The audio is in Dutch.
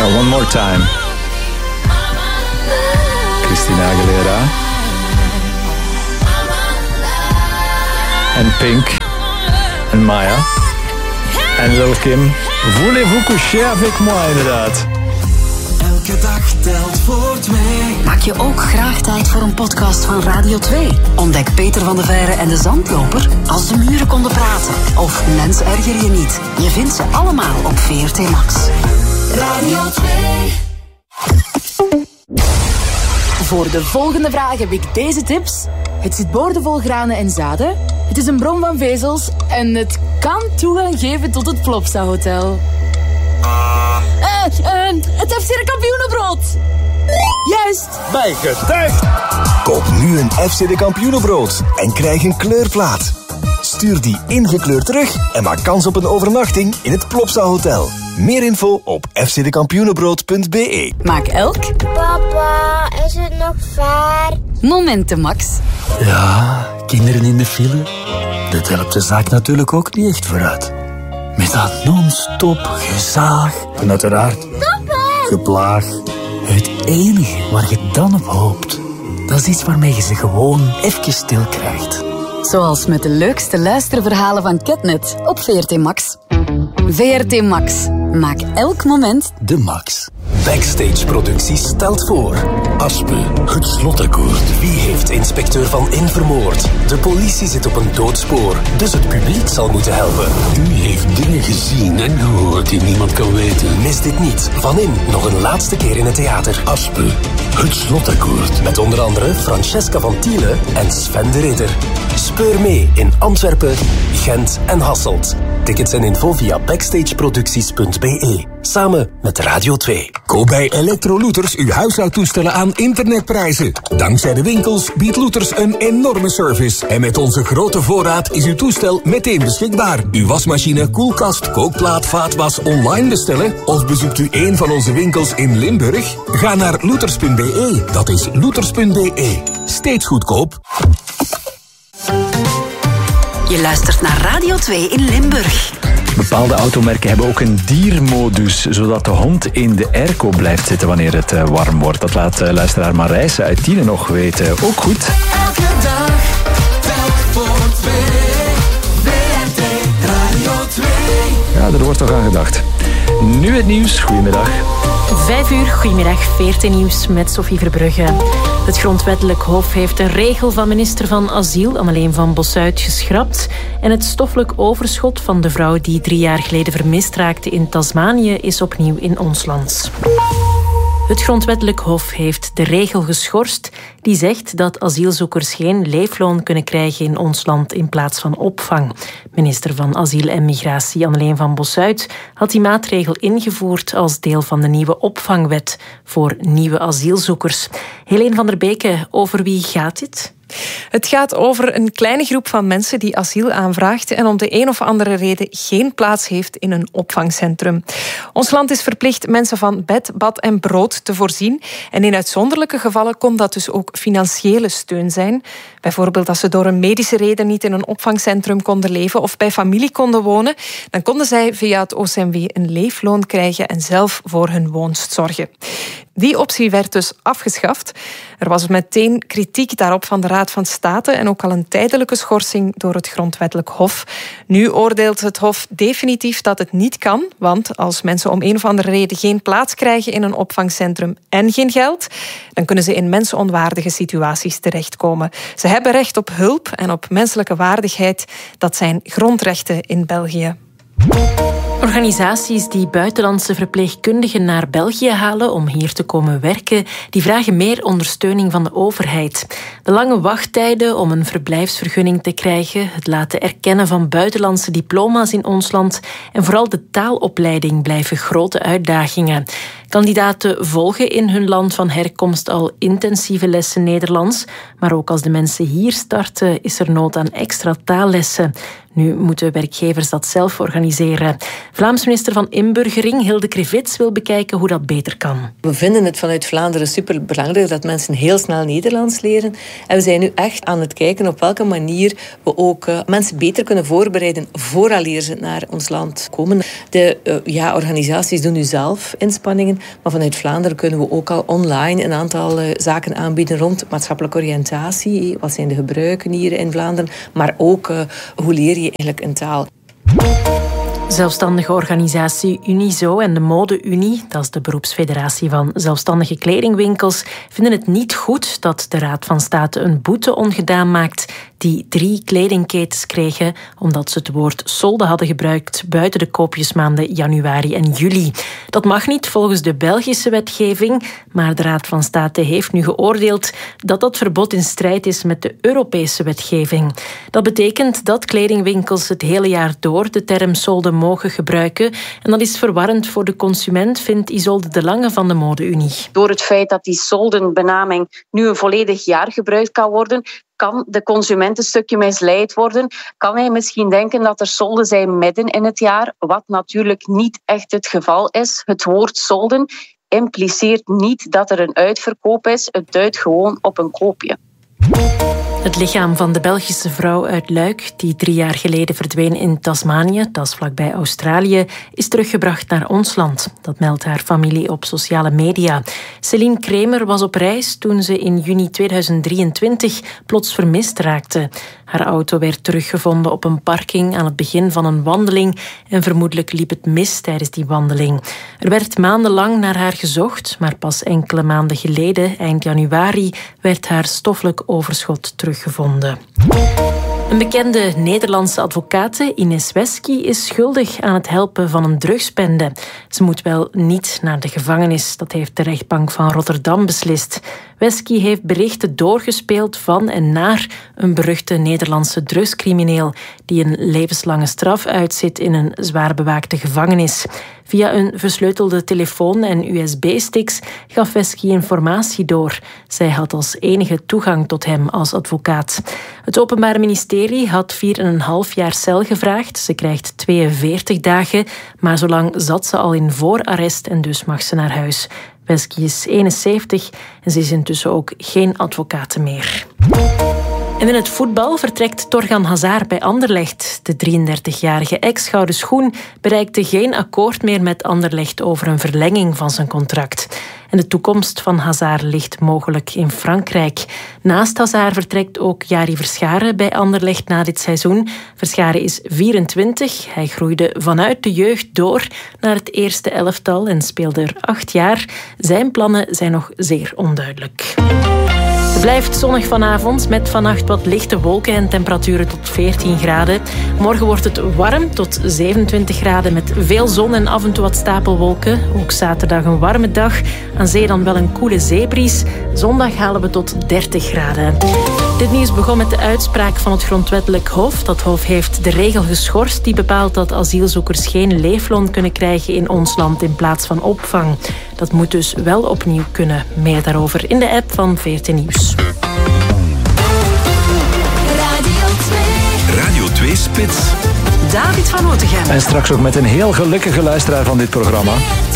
One More Time. Christina Aguilera. En Pink. En Maya. En Lil Kim. Voulez-vous coucher avec moi, inderdaad. Elke dag telt voor 2. Maak je ook graag tijd voor een podcast van Radio 2? Ontdek Peter van de Veire en de Zandloper als de muren konden praten. Of Mens erger je niet. Je vindt ze allemaal op VRT Max. Radio 2. Voor de volgende vraag heb ik deze tips. Het zit boordevol granen en zaden. Het is een bron van vezels. En het kan toegang geven tot het Plopsa Hotel. Het FC de Kampioenenbrood. Juist. Bijgetuigd. Koop nu een FC de Kampioenenbrood en krijg een kleurplaat. Stuur die ingekleurd terug en maak kans op een overnachting in het Plopsa Hotel. Meer info op fcdekampioenenbrood.be. Maak elk Papa, is het nog ver? momenten Max. Ja, kinderen in de file. Dat helpt de zaak natuurlijk ook niet echt vooruit. Met dat non-stop gezaag en uiteraard geplaag. Het enige waar je dan op hoopt, dat is iets waarmee je ze gewoon even stil krijgt. Zoals met de leukste luisterverhalen van Catnet op VRT Max. VRT Max. Maak elk moment De Max. Backstage Producties stelt voor. Aspe, het slotakkoord. Wie heeft inspecteur Van In vermoord? De politie zit op een doodspoor, dus het publiek zal moeten helpen. U heeft dingen gezien en gehoord die niemand kan weten. Mis dit niet. Van In nog een laatste keer in het theater. Aspe, het slotakkoord. Met onder andere Francesca van Tiele en Sven de Ridder. Speur mee in Antwerpen, Gent en Hasselt. Tickets en info via backstageproducties.be. Samen met Radio 2. Koop bij Electrolooters uw huishoudtoestellen aan internetprijzen. Dankzij de winkels biedt Looters een enorme service. En met onze grote voorraad is uw toestel meteen beschikbaar. Uw wasmachine, koelkast, kookplaat, vaatwas online bestellen? Of bezoekt u een van onze winkels in Limburg? Ga naar looters.be. Dat is looters.be. Steeds goedkoop. Je luistert naar Radio 2 in Limburg. Bepaalde automerken hebben ook een diermodus, zodat de hond in de airco blijft zitten wanneer het warm wordt. Dat laat luisteraar Marijse uit Tiene nog weten. Ook goed. Elke dag telt voor 2. VRT Radio 2. Ja, er wordt toch aan gedacht. Nu het nieuws. Goedemiddag. 5 uur, goedemiddag, VRT Nieuws met Sophie Verbrugge. Het Grondwettelijk Hof heeft een regel van minister van Asiel, Ameleen van Bossuyt, geschrapt. En het stoffelijk overschot van de vrouw die 3 jaar geleden vermist raakte in Tasmanië is opnieuw in ons land. Het Grondwettelijk Hof heeft de regel geschorst die zegt dat asielzoekers geen leefloon kunnen krijgen in ons land in plaats van opvang. Minister van Asiel en Migratie Ameleen van Bossuyt had die maatregel ingevoerd als deel van de nieuwe opvangwet voor nieuwe asielzoekers. Helene van der Beke, over wie gaat dit? Het gaat over een kleine groep van mensen die asiel aanvraagt en om de een of andere reden geen plaats heeft in een opvangcentrum. Ons land is verplicht mensen van bed, bad en brood te voorzien. En in uitzonderlijke gevallen kon dat dus ook financiële steun zijn. Bijvoorbeeld als ze door een medische reden niet in een opvangcentrum konden leven of bij familie konden wonen, dan konden zij via het OCMW een leefloon krijgen en zelf voor hun woonst zorgen. Die optie werd dus afgeschaft. Er was meteen kritiek daarop van de Raad van State en ook al een tijdelijke schorsing door het Grondwettelijk Hof. Nu oordeelt het Hof definitief dat het niet kan, want als mensen om een of andere reden geen plaats krijgen in een opvangcentrum en geen geld, dan kunnen ze in mensonwaardige situaties terechtkomen. Ze hebben recht op hulp en op menselijke waardigheid. Dat zijn grondrechten in België. Organisaties die buitenlandse verpleegkundigen naar België halen om hier te komen werken, die vragen meer ondersteuning van de overheid. De lange wachttijden om een verblijfsvergunning te krijgen, het laten erkennen van buitenlandse diploma's in ons land en vooral de taalopleiding blijven grote uitdagingen. Kandidaten volgen in hun land van herkomst al intensieve lessen Nederlands, maar ook als de mensen hier starten is er nood aan extra taallessen. Nu moeten werkgevers dat zelf organiseren. Vlaams minister van Inburgering, Hilde Krivits, wil bekijken hoe dat beter kan. We vinden het vanuit Vlaanderen superbelangrijk dat mensen heel snel Nederlands leren. En we zijn nu echt aan het kijken op welke manier we ook mensen beter kunnen voorbereiden vooraleer ze naar ons land komen. De organisaties doen nu zelf inspanningen, maar vanuit Vlaanderen kunnen we ook al online een aantal zaken aanbieden rond maatschappelijke oriëntatie. Wat zijn de gebruiken hier in Vlaanderen? Maar ook hoe leer je eigenlijk een taal? Zelfstandige organisatie Unizo en de Mode-Unie, dat is de beroepsfederatie van zelfstandige kledingwinkels, vinden het niet goed dat de Raad van State een boete ongedaan maakt die 3 kledingketens kregen omdat ze het woord solde hadden gebruikt buiten de koopjesmaanden januari en juli. Dat mag niet volgens de Belgische wetgeving, maar de Raad van State heeft nu geoordeeld dat dat verbod in strijd is met de Europese wetgeving. Dat betekent dat kledingwinkels het hele jaar door de term solde mogen gebruiken en dat is verwarrend voor de consument, vindt Isolde de Lange van de Mode-Unie. Door het feit dat die soldenbenaming nu een volledig jaar gebruikt kan worden, kan de consument een stukje misleid worden. Kan hij misschien denken dat er solden zijn midden in het jaar, wat natuurlijk niet echt het geval is. Het woord solden impliceert niet dat er een uitverkoop is. Het duidt gewoon op een koopje. Het lichaam van de Belgische vrouw uit Luik, die 3 jaar geleden verdween in Tasmanië, dat is vlakbij Australië, is teruggebracht naar ons land. Dat meldt haar familie op sociale media. Céline Kremer was op reis toen ze in juni 2023 plots vermist raakte. Haar auto werd teruggevonden op een parking aan het begin van een wandeling en vermoedelijk liep het mis tijdens die wandeling. Er werd maandenlang naar haar gezocht, maar pas enkele maanden geleden, eind januari, werd haar stoffelijk overschot teruggevonden. Een bekende Nederlandse advocate, Ines Wesky, is schuldig aan het helpen van een drugsbende. Ze moet wel niet naar de gevangenis, dat heeft de rechtbank van Rotterdam beslist. Wesky heeft berichten doorgespeeld van en naar een beruchte Nederlandse drugscrimineel die een levenslange straf uitzit in een zwaar bewaakte gevangenis. Via een versleutelde telefoon en USB-sticks gaf Wesky informatie door. Zij had als enige toegang tot hem als advocaat. Het Openbaar Ministerie had 4,5 jaar cel gevraagd. Ze krijgt 42 dagen, maar zolang zat ze al in voorarrest en dus mag ze naar huis. Wesky is 71 en ze is intussen ook geen advocate meer. En in het voetbal vertrekt Torgan Hazard bij Anderlecht. De 33-jarige ex-gouden schoen bereikte geen akkoord meer met Anderlecht over een verlenging van zijn contract. En de toekomst van Hazard ligt mogelijk in Frankrijk. Naast Hazard vertrekt ook Jari Verscharen bij Anderlecht na dit seizoen. Verscharen is 24. Hij groeide vanuit de jeugd door naar het eerste elftal en speelde er 8 jaar. Zijn plannen zijn nog zeer onduidelijk. Het blijft zonnig vanavond met vannacht wat lichte wolken en temperaturen tot 14 graden. Morgen wordt het warm tot 27 graden met veel zon en af en toe wat stapelwolken. Ook zaterdag een warme dag. Aan zee dan wel een koele zeebries. Zondag halen we tot 30 graden. Dit nieuws begon met de uitspraak van het Grondwettelijk Hof. Dat hof heeft de regel geschorst die bepaalt dat asielzoekers geen leefloon kunnen krijgen in ons land in plaats van opvang. Dat moet dus wel opnieuw kunnen. Meer daarover in de app van VRT Nieuws. Radio 2 Spits. David van Otegem. En straks ook met een heel gelukkige luisteraar van dit programma.